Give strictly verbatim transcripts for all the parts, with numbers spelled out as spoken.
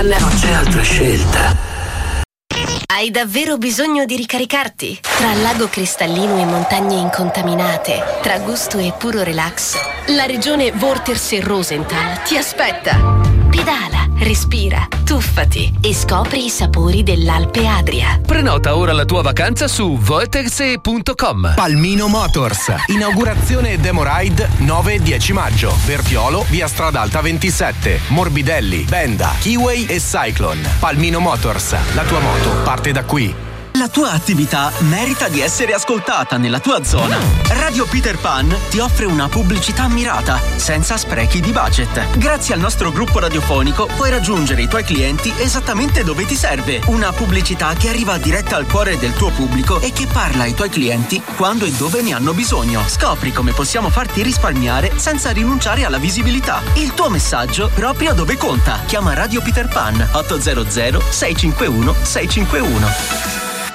Non c'è altra scelta. Hai davvero bisogno di ricaricarti? Tra lago cristallino e montagne incontaminate, tra gusto e puro relax, la regione Vorterse Rosenthal ti aspetta. Pedala, respira, tuffati e scopri i sapori dell'Alpe Adria. Prenota ora la tua vacanza su vorterse punto com. Palmino Motors. Inaugurazione Demo Ride nove e dieci maggio. Verpiolo, via Stradalta ventisette. Morbidelli, Benda, Kiway e Cyclone. Palmino Motors. La tua moto parte da qui. La tua attività merita di essere ascoltata nella tua zona. Radio Peter Pan ti offre una pubblicità mirata, senza sprechi di budget. Grazie al nostro gruppo radiofonico puoi raggiungere i tuoi clienti esattamente dove ti serve. Una pubblicità che arriva diretta al cuore del tuo pubblico e che parla ai tuoi clienti quando e dove ne hanno bisogno. Scopri come possiamo farti risparmiare senza rinunciare alla visibilità. Il tuo messaggio proprio dove conta. Chiama Radio Peter Pan otto zero zero sei cinque uno sei cinque uno.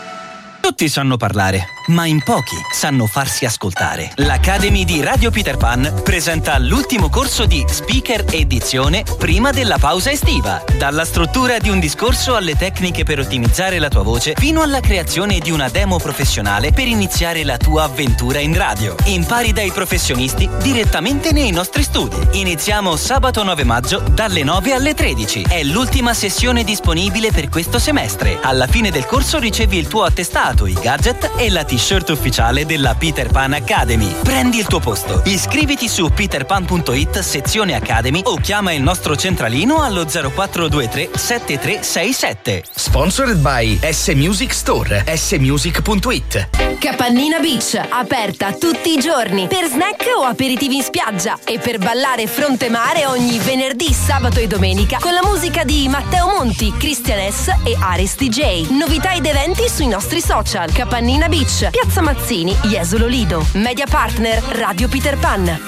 Tutti sanno parlare, ma in pochi sanno farsi ascoltare. L'Academy di Radio Peter Pan presenta l'ultimo corso di speaker e dizione prima della pausa estiva. Dalla struttura di un discorso alle tecniche per ottimizzare la tua voce, fino alla creazione di una demo professionale per iniziare la tua avventura in radio. Impari dai professionisti direttamente nei nostri studi. Iniziamo sabato nove maggio dalle nove alle tredici. È l'ultima sessione disponibile per questo semestre. Alla fine del corso ricevi il tuo attestato, i gadget e la t-shirt ufficiale della Peter Pan Academy. Prendi il tuo posto. Iscriviti su peterpan punto it sezione Academy o chiama il nostro centralino allo zero quattro due tre sette tre sei sette. Sponsored by S Music Store, s music punto it. Capannina Beach, aperta tutti i giorni per snack o aperitivi in spiaggia e per ballare fronte mare ogni venerdì, sabato e domenica con la musica di Matteo Monti, Christian S e Ares D J. Novità ed eventi sui nostri social. Capannina Beach, Piazza Mazzini, Jesolo Lido. Media partner Radio Peter Pan.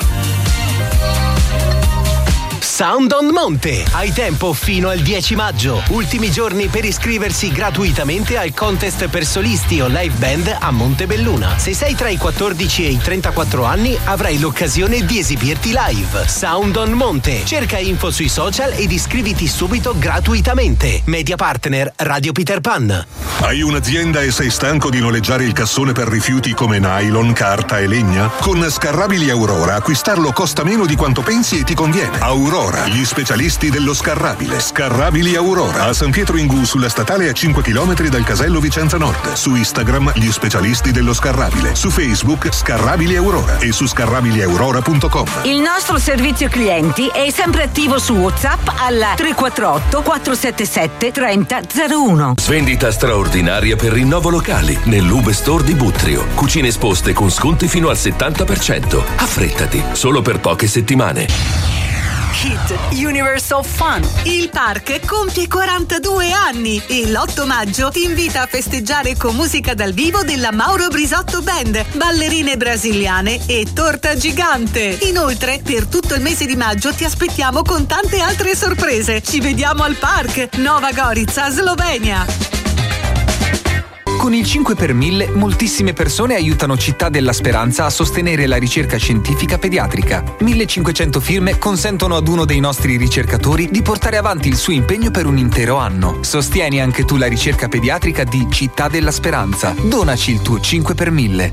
Sound on Monte. Hai tempo fino al dieci maggio. Ultimi giorni per iscriversi gratuitamente al contest per solisti o live band a Montebelluna. Se sei tra i quattordici e i trentaquattro anni avrai l'occasione di esibirti live. Sound on Monte. Cerca info sui social ed iscriviti subito gratuitamente. Media partner Radio Peter Pan. Hai un'azienda e sei stanco di noleggiare il cassone per rifiuti come nylon, carta e legna? Con Scarrabili Aurora acquistarlo costa meno di quanto pensi e ti conviene. Aurora, gli specialisti dello scarrabile. Scarrabili Aurora, a San Pietro Ingù, sulla statale a cinque chilometri dal casello Vicenza Nord. Su Instagram, gli specialisti dello scarrabile. Su Facebook, Scarrabili Aurora e su scarrabili aurora punto com. Il nostro servizio clienti è sempre attivo su WhatsApp al tre quattro otto quattro sette sette tre zero zero uno. Svendita straordinaria per rinnovo locali nell'Ube Store di Buttrio. Cucine esposte con sconti fino al settanta per cento. Affrettati, solo per poche settimane. Hit Universe of Fun. Il park compie quarantadue anni e l'otto maggio ti invita a festeggiare con musica dal vivo della Mauro Brisotto Band, ballerine brasiliane e torta gigante. Inoltre, per tutto il mese di maggio ti aspettiamo con tante altre sorprese. Ci vediamo al park Nova Gorica, Slovenia. Con il cinque per mille moltissime persone aiutano Città della Speranza a sostenere la ricerca scientifica pediatrica. millecinquecento firme consentono ad uno dei nostri ricercatori di portare avanti il suo impegno per un intero anno. Sostieni anche tu la ricerca pediatrica di Città della Speranza. Donaci il tuo cinque per mille.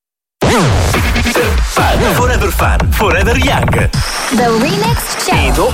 Forever Fun, Forever Young. The Remix Show.